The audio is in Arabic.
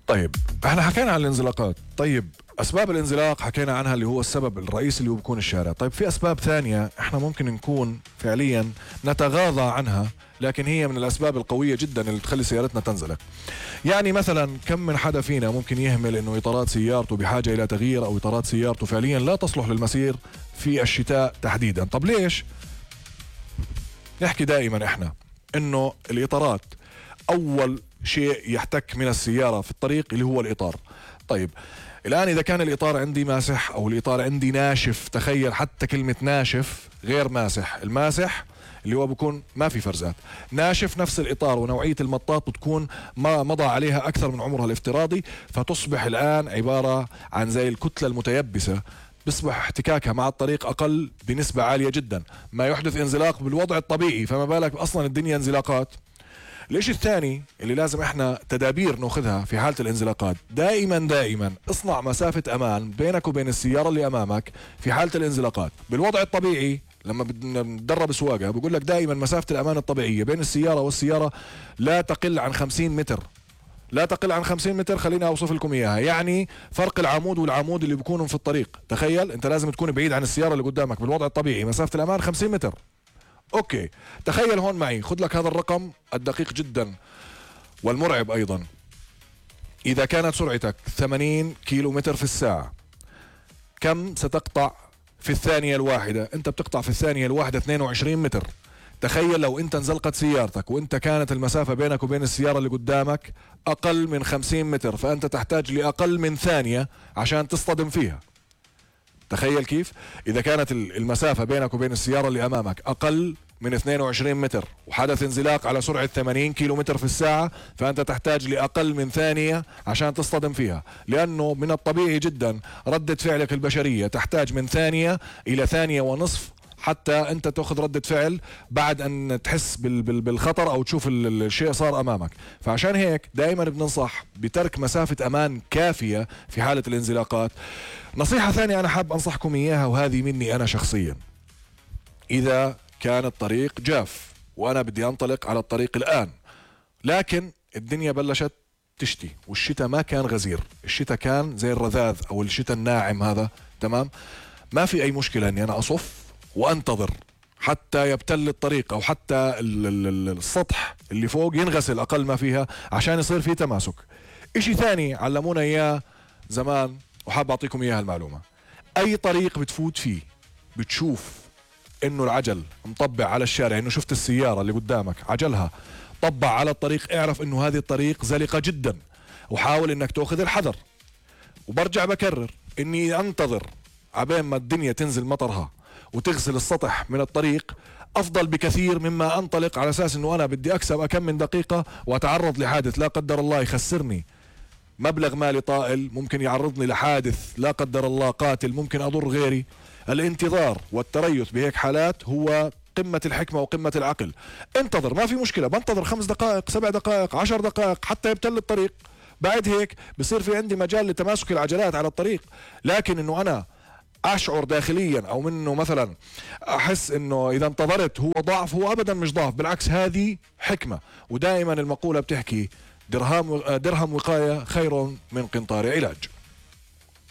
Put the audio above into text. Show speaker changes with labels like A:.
A: طيب احنا حكينا عن الانزلاقات. طيب اسباب الانزلاق حكينا عنها اللي هو السبب الرئيسي اللي هو بيكون الشارع. طيب في اسباب ثانية احنا ممكن نكون فعليا نتغاضى عنها، لكن هي من الاسباب القوية جدا اللي تخلي سيارتنا تنزلق. يعني مثلا كم من حدا فينا ممكن يهمل انه اطارات سيارته بحاجة الى تغيير، او اطارات سيارته فعليا لا تصلح للمسير في الشتاء تحديدا. طب ليش؟ نحكي دائما احنا انه الاطارات اول شيء يحتك من السيارة في الطريق اللي هو الاطار. طيب الان اذا كان الاطار عندي ماسح او الاطار عندي ناشف، تخيل حتى كلمة ناشف غير ماسح. الماسح اللي هو بكون ما في فرزات، ناشف نفس الاطار ونوعية المطاط بتكون ما مضى عليها اكثر من عمرها الافتراضي، فتصبح الان عبارة عن زي الكتلة المتيبسة، بيصبح احتكاكها مع الطريق اقل بنسبة عالية جدا، ما يحدث انزلاق بالوضع الطبيعي، فما بالك اصلا الدنيا انزلاقات. الاشي الثاني اللي لازم احنا تدابير ناخذها في حالة الانزلاقات، دائما اصنع مسافة امان بينك وبين السيارة اللي امامك في حالة الانزلاقات. بالوضع الطبيعي لما بنتدرب سواقة بقول لك دائما مسافة الامان الطبيعية بين السيارة والسيارة لا تقل عن 50 متر، لا تقل عن 50 متر. خليني اوصف لكم اياها، يعني فرق العمود والعمود اللي بيكونوا في الطريق، تخيل انت لازم تكون بعيد عن السيارة اللي قدامك بالوضع الطبيعي، مسافة الامان 50 متر. اوكي، تخيل هون معي، خذ لك هذا الرقم الدقيق جدا والمرعب ايضا. اذا كانت سرعتك 80 كيلو متر في الساعة، كم ستقطع في الثانية الواحدة؟ انت بتقطع في الثانية الواحدة 22 متر. تخيل لو انت انزلقت سيارتك وانت كانت المسافة بينك وبين السيارة اللي قدامك اقل من 50 متر، فانت تحتاج لاقل من ثانية عشان تصطدم فيها. تخيل كيف؟ إذا كانت المسافة بينك وبين السيارة اللي أمامك أقل من 22 متر وحدث انزلاق على سرعة 80 كيلو متر في الساعة، فأنت تحتاج لأقل من ثانية عشان تصطدم فيها، لأنه من الطبيعي جدا ردة فعلك البشرية تحتاج من ثانية إلى ثانية ونصف حتى أنت تأخذ ردة فعل بعد أن تحس بالخطر أو تشوف الشيء صار أمامك. فعشان هيك دائما بننصح بترك مسافة أمان كافية في حالة الانزلاقات. نصيحة ثانية أنا حاب أنصحكم إياها، وهذه مني أنا شخصيا، إذا كان الطريق جاف وأنا بدي أنطلق على الطريق الآن، لكن الدنيا بلشت تشتي والشتاء ما كان غزير، الشتاء كان زي الرذاذ أو الشتاء الناعم هذا، تمام، ما في أي مشكلة أني أنا أصف وأنتظر حتى يبتل الطريق أو حتى السطح اللي فوق ينغسل أقل ما فيها عشان يصير فيه تماسك. إشي ثاني علمونا إياه زمان وحاب أعطيكم إياها المعلومة، أي طريق بتفوت فيه بتشوف إنه العجل مطبع على الشارع، إنه شفت السيارة اللي قدامك عجلها طبع على الطريق، اعرف إنه هذه الطريق زلقة جدا وحاول إنك تأخذ الحذر. وبرجع بكرر إني أنتظر عبين ما الدنيا تنزل مطرها وتغسل السطح من الطريق أفضل بكثير مما أنطلق على أساس إنه أنا بدي أكسب أكم من دقيقة وأتعرض لحادث لا قدر الله يخسرني مبلغ مالي طائل، ممكن يعرضني لحادث لا قدر الله قاتل، ممكن أضر غيري. الانتظار والتريث بهيك حالات هو قمة الحكمة وقمة العقل. انتظر، ما في مشكلة، بنتظر 5 دقائق 7 دقائق 10 دقائق حتى يبتل الطريق، بعد هيك بصير في عندي مجال لتماسك العجلات على الطريق. لكن انه انا اشعر داخليا او منه مثلا احس انه اذا انتظرت هو ضعف، هو ابدا مش ضعف، بالعكس هذه حكمة. ودائما المقولة بتحكي درهم وقاية خير من قنطار علاج.